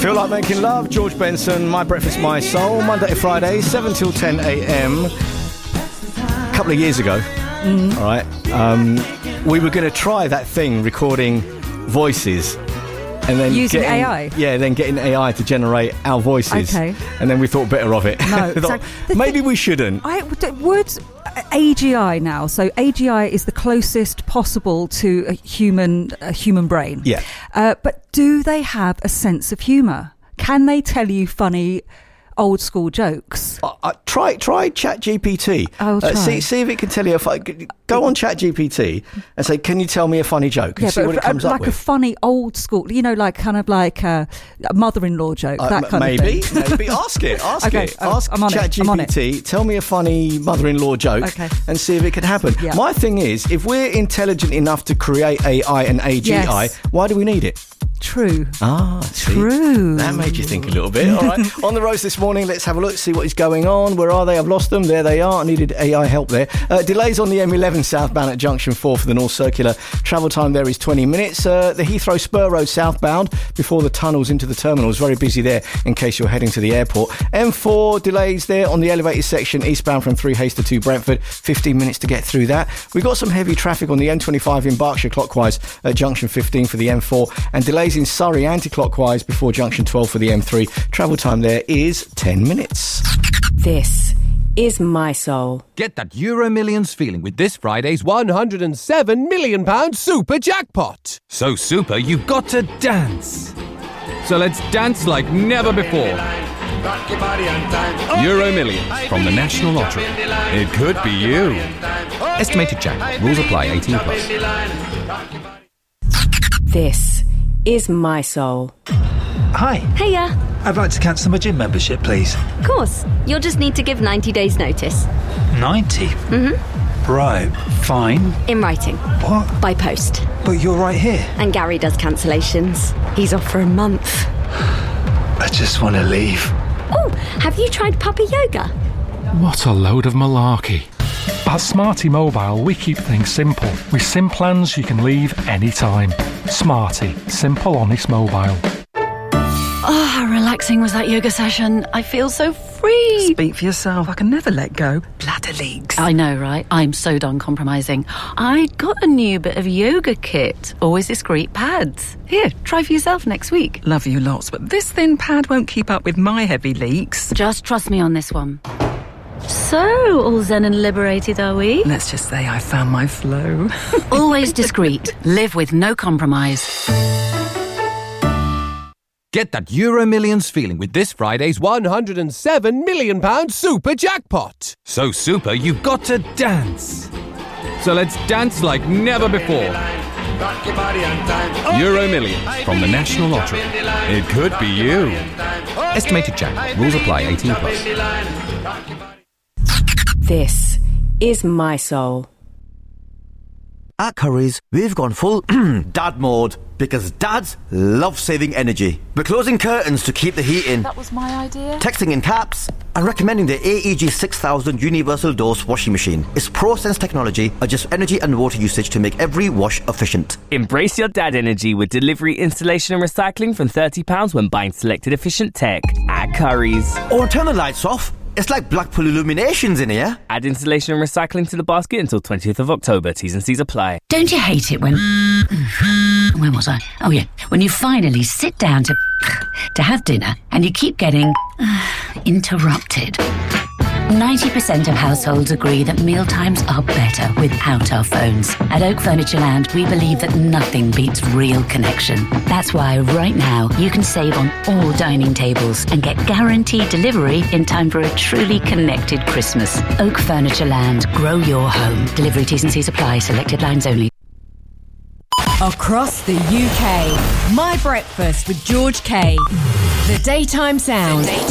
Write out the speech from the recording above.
Feel Like Making Love, George Benson, My Breakfast, My Soul, Monday to Friday, 7 till 10 a.m. A couple of years ago, all right, we were going to try that thing, recording voices. And then using AI? Yeah, then getting AI to generate our voices. Okay. And then we thought better of it. No, maybe we shouldn't. Would AGI now, so AGI is the closest possible to a human brain. Yeah. But do they have a sense of humour? Can they tell you funny old school jokes? Try ChatGPT. I'll try. See if it can tell you. Go on ChatGPT and say, "Can you tell me a funny joke?" And see what it comes up with. Like a funny old school, like kind of like a mother-in-law joke, that kind of thing. Maybe ask it. Ask I'm on ChatGPT. Tell me a funny mother-in-law joke, and see if it can happen. Yeah. My thing is, if we're intelligent enough to create AI and AGI, why do we need it? True. True. That made you think a little bit. All right. On the roads this morning, let's have a look, see what is going on. Where are they? I've lost them. There they are. I needed AI help there. Delays on the M11 southbound at Junction 4 for the North Circular. Travel time there is 20 minutes. The Heathrow Spur Road southbound before the tunnels into the terminals. Very busy there in case you're heading to the airport. M4 delays there on the elevated section eastbound from 3 Hayes to 2 Brentford. 15 minutes to get through that. We've got some heavy traffic on the M25 in Berkshire clockwise at Junction 15 for the M4 and delays in Surrey anti-clockwise before Junction 12 for the M3. Travel time there is 10 minutes. This is My Soul. Get that Euro Millions feeling with this Friday's £107 million super jackpot. So super, you've got to dance. So let's dance like never before. Euro Millions from the National Lottery. It could be you. Estimated jackpot. Rules apply. 18 plus. This is My Soul. Hi. Hiya. I'd like to cancel my gym membership, please. Of course. You'll just need to give 90 days notice. 90? Mm-hmm. Right, fine. In writing. What? By post. But you're right here. And Gary does cancellations. He's off for a month. I just want to leave. Oh, have you tried puppy yoga? What a load of malarkey. At Smarty Mobile, we keep things simple. With SIM plans you can leave anytime. Smarty. Simple, honest mobile. Oh, how relaxing was that yoga session. I feel so free. Speak for yourself. I can never let go. Bladder leaks. I know, right? I'm so done compromising. I got a new bit of yoga kit. Always discreet pads. Here, try for yourself next week. Love you lots, but this thin pad won't keep up with my heavy leaks. Just trust me on this one. So, all zen and liberated, are we? Let's just say I found my flow. Always discreet. Live with no compromise. Get that Euro Millions feeling with this Friday's £107 million super jackpot. So super, you've got to dance. So let's dance like never before. Euro Millions from the National Lottery. It could be you. Estimated jackpot. Rules apply. 18 plus. This is My Soul. At Currys, we've gone full dad mode because dads love saving energy. We're closing curtains to keep the heat in. That was my idea. Texting in caps and recommending the AEG 6000 Universal Dose washing machine. Its ProSense technology adjusts energy and water usage to make every wash efficient. Embrace your dad energy with delivery, installation and recycling from £30 when buying selected efficient tech at Currys. Or turn the lights off. It's like Blackpool Illuminations in here. Add installation and recycling to the basket until 20th of October. T's and C's apply. Don't you hate it when... Where was I? Oh, yeah. When you finally sit down to have dinner and you keep getting interrupted. 90% of households agree that mealtimes are better without our phones. At Oak Furniture Land, we believe that nothing beats real connection. That's why right now you can save on all dining tables and get guaranteed delivery in time for a truly connected Christmas. Oak Furniture Land. Grow your home. Delivery T's and C's apply. Selected lines only. Across the UK, My Breakfast with George K. The Daytime Sound.